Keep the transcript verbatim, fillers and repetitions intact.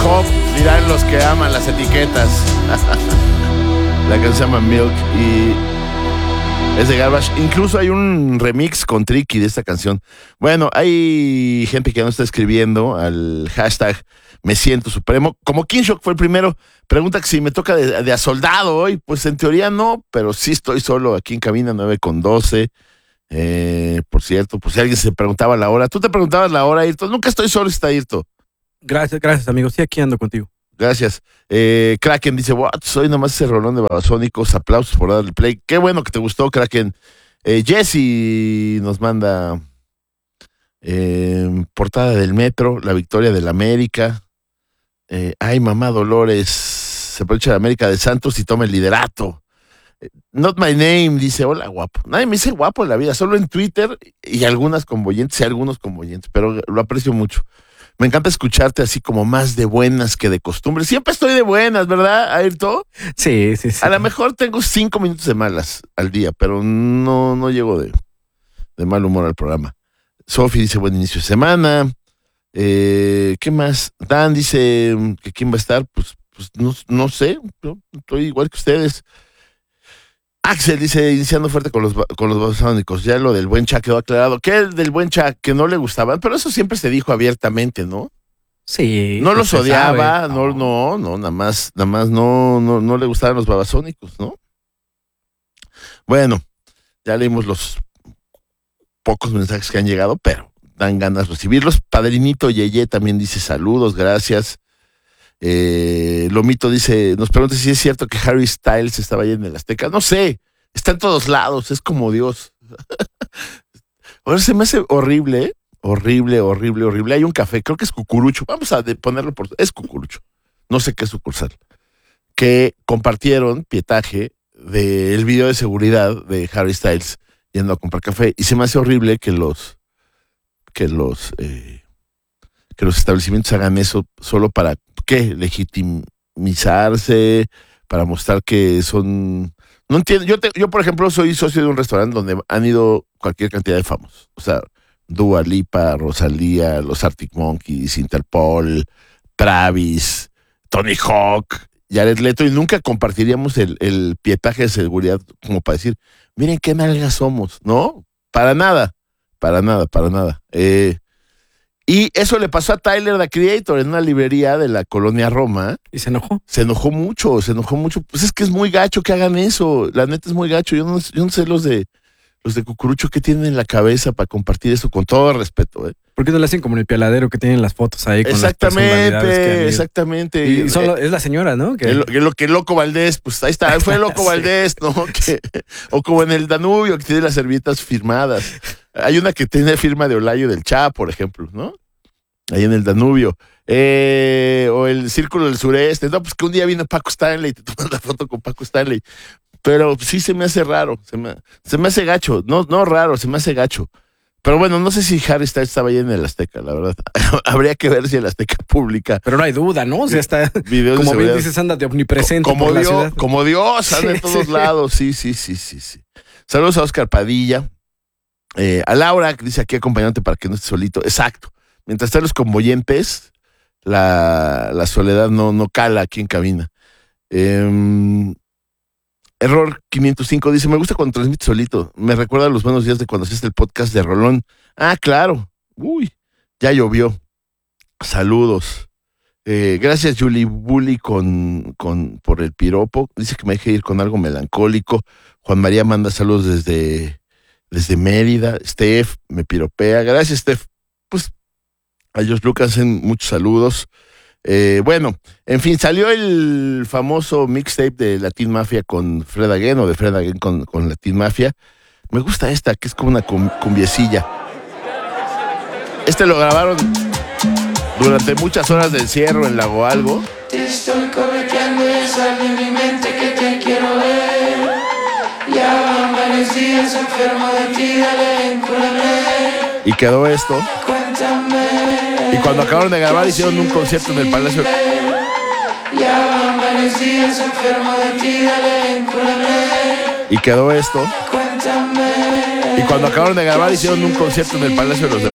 Hop, dirán los que aman las etiquetas. La canción se llama Milk y es de Garbage. Incluso hay un remix con Tricky de esta canción. Bueno, hay gente que ya nos está escribiendo al hashtag Me Siento Supremo. Como Kinshock fue el primero, pregunta que si me toca de, de a soldado hoy. Pues en teoría no, pero sí estoy solo aquí en cabina nueve con doce. Eh, por cierto, pues si alguien se preguntaba la hora. Tú te preguntabas la hora, Ayrton. Nunca estoy solo, está Ayrton. Gracias, gracias, amigo. Sí, aquí ando contigo. Gracias. Eh, Kraken dice, what? Soy nomás ese rolón de Babasónicos. Aplausos por darle play. Qué bueno que te gustó, Kraken. Eh, Jesse nos manda eh, portada del Metro, la victoria del América. Eh, ay, mamá Dolores, se aprovecha de América de Santos y toma el liderato. Eh, Not my name, dice, hola, guapo. Nadie me dice guapo en la vida, solo en Twitter y algunas convoyentes y algunos convoyentes, pero lo aprecio mucho. Me encanta escucharte así como más de buenas que de costumbre. Siempre estoy de buenas, ¿verdad, Ayrton? Sí, sí, sí. A lo mejor tengo cinco minutos de malas al día, pero no, no llego de, de mal humor al programa. Sofi dice buen inicio de semana. Eh, ¿Qué más? Dan dice que quién va a estar. Pues, pues no, no sé, yo estoy igual que ustedes. Axel dice, iniciando fuerte con los con los babasónicos, ya lo del buen Cha quedó aclarado. ¿Qué del buen Cha que no le gustaban? Pero eso siempre se dijo abiertamente, ¿no? Sí. No los odiaba, sabe. no, no, no, nada más, nada más no, no, no le gustaban los babasónicos, ¿no? Bueno, ya leímos los pocos mensajes que han llegado, pero dan ganas de recibirlos. Padrinito Yeye también dice saludos, gracias. Eh, Lomito dice, nos pregunta si es cierto que Harry Styles estaba ahí en el Azteca. No sé, está en todos lados, es como Dios. Ahora se me hace horrible, ¿eh? Horrible, horrible, horrible. Hay un café, creo que es Cucurucho. Vamos a de ponerlo por... Es Cucurucho. No sé qué sucursal. Que compartieron pietaje del video de seguridad de Harry Styles yendo a comprar café. Y se me hace horrible que los... Que los... Eh, que los establecimientos hagan eso solo para... ¿Qué? Legitimizarse, para mostrar que son... No entiendo. Yo, te, yo, por ejemplo, soy socio de un restaurante donde han ido cualquier cantidad de famosos. O sea... Dua Lipa, Rosalía, los Arctic Monkeys, Interpol, Travis, Tony Hawk, Jared Leto, y nunca compartiríamos el, el pietaje de seguridad como para decir, miren qué nalgas somos, ¿no? Para nada, para nada, para nada. Eh, y eso le pasó a Tyler, the Creator, en una librería de la colonia Roma. ¿Y se enojó? Se enojó mucho, se enojó mucho. Pues es que es muy gacho que hagan eso, la neta es muy gacho. Yo no, yo no sé los de... Los de Cucurucho, ¿qué tienen en la cabeza para compartir eso con todo respeto? ¿Eh? ¿Por qué no le hacen como en el pialadero que tienen las fotos ahí con exactamente, las personalidades que han ido? Exactamente. Y solo, es la señora, ¿no? Que el, que lo que Loco Valdés, pues ahí está, fue Loco sí. Valdés, ¿no? Que, o como en el Danubio, que tiene las servilletas firmadas. Hay una que tiene firma de Olayo del Cha, por ejemplo, ¿no? Ahí en el Danubio. Eh, o el Círculo del Sureste. No, pues que un día vino Paco Stanley y te tomas la foto con Paco Stanley. Pero sí se me hace raro, se me, se me hace gacho, no, no raro, se me hace gacho. Pero bueno, no sé si Harry Styles estaba ahí en el Azteca, la verdad. Habría que ver si el Azteca publica. Pero no hay duda, ¿no? O sea, está, videos como de bien dices, anda de omnipresente como por Dios, la ciudad. Como Dios, anda sí, en todos sí. lados, sí, sí, sí, sí, sí. Saludos a Oscar Padilla, eh, a Laura, que dice aquí acompañante para que no esté solito. Exacto, mientras están los convoyentes, la, la soledad no, no cala aquí en cabina. Eh, Error quinientos cinco dice, me gusta cuando transmites solito. Me recuerda a los buenos días de cuando hiciste el podcast de Rolón. Ah, claro. Uy, ya llovió. Saludos. Eh, gracias, Julie Bully, con, con, por el piropo. Dice que me deje ir con algo melancólico. Juan María manda saludos desde, desde Mérida. Steph me piropea. Gracias, Steph. Pues a Josh Lucas en muchos saludos. Eh, bueno, en fin, salió el famoso mixtape de Latin Mafia con Fred Again, o de Fred Again con, con Latin Mafia. Me gusta esta, que es como una cumbiecilla. Este lo grabaron durante muchas horas de encierro en Lago Algo. Te estoy correteando, sale en mi mente que te quiero ver. Ya van varios días enfermo de ti, dale, encúrame. Y quedó esto. Cuéntame. Y cuando acabaron de grabar hicieron un concierto en el Palacio. Ya van varios días enfermo de ti, dale, encúrame. Y quedó esto. Cuéntame. Y cuando acabaron de grabar hicieron un concierto en el Palacio de los